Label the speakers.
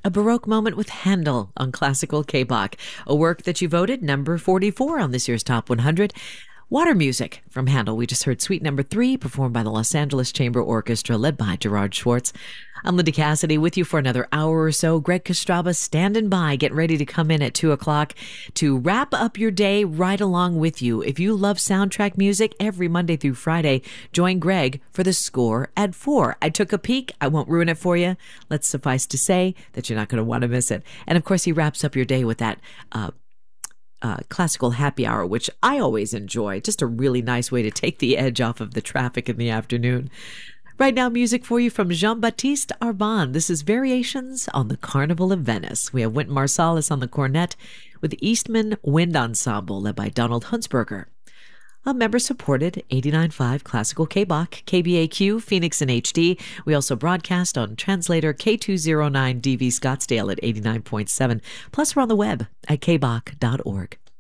Speaker 1: a Baroque moment with Handel on Classical K-Bach, a work that you voted number 44 on this year's Top 100. Water music from Handel. We just heard Suite Number 3, performed by the Los Angeles Chamber Orchestra, led by Gerard Schwartz. I'm Linda Cassidy with you for another hour or so. Greg Kostraba standing by, getting ready to come in at 2 o'clock to wrap up your day right along with you. If you love soundtrack music, every Monday through Friday, join Greg for the score at 4. I took a peek. I won't ruin it for you. Let's suffice to say that you're not going to want to miss it. And of course, he wraps up your day with that classical happy hour, which I always enjoy. Just a really nice way to take the edge off of the traffic in the afternoon. Right now, music for you from Jean-Baptiste Arban. This is Variations on the Carnival of Venice. We have Wynton Marsalis on the cornet with Eastman Wind Ensemble, led by Donald Hunsberger. A member-supported 89.5 Classical K-Bach, KBAQ, Phoenix in HD. We also broadcast on translator K209 DV Scottsdale at 89.7. Plus, we're on the web at kbach.org.